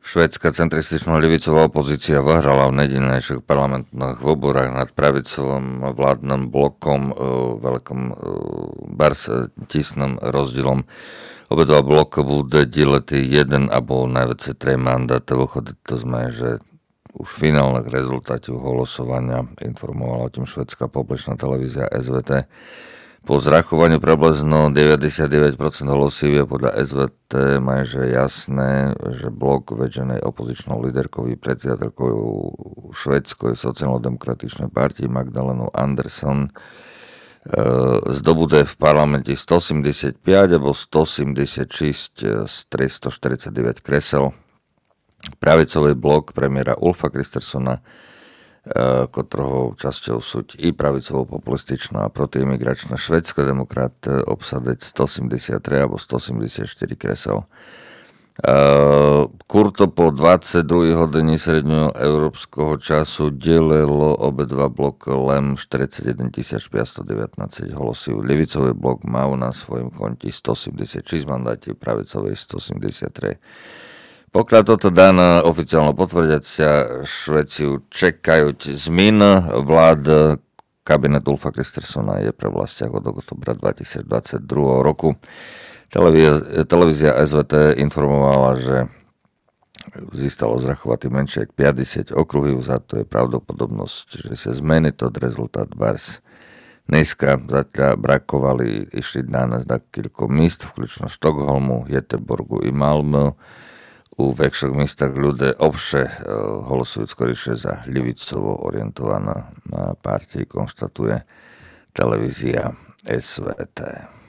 Švédska centristično-ľavicová opozícia vyhrala v nedeľných parlamentných voľbách nad pravicovým vládnym blokom veľkým tisným rozdielom. Obidva bloky budú deliti jeden alebo najviac 3 mandáty. Vychodí to znamená, že už finálnych rezultátoch hlasovania informovala o tým švédska publičná televízia SVT. Po zrachovaní približno 99% hlasov je podľa SVT majže jasné, že blok vedenej opozičnou líderkou i predsedateľkou švédskoj sociálno-demokratičnej partii Magdalenou Andersson zdobude v parlamente 175 alebo 176 z 349 kresel. Pravicový blok premiéra Ulfa Kristerssona, ktorého časťou sú i pravicovo-populističná a protiimigračná švédska demokrat obsadeť 173 alebo 174 kresel. Kurto po 22 hodiny sredňo európskeho času delilo obidva bloky len 41 519 hlasov. Ľavicový blok má na svojom konti 176 mandátov, pravicový 173. Pokiaľ toto dá na oficiálno potvrdiť sa, Švéciu čekajú zmeny vlád. Kabinet Ulfa Kristerssona je pre vlastiach od oktobra 2022 roku. Televízia SVT informovala, že získalo zrachovaný menšie 50 okruhov, za to je pravdepodobnosť, že sa zmení to rezultát bars. Dneska zatiaľ brakovali išli danes na kilko míst, vključno Štokholmu, Göteborgu i Malmö. U väčších miestach ľudia obše hlasujú skorišie za ľavicovo orientovaná partii, konštatuje televízia SVT.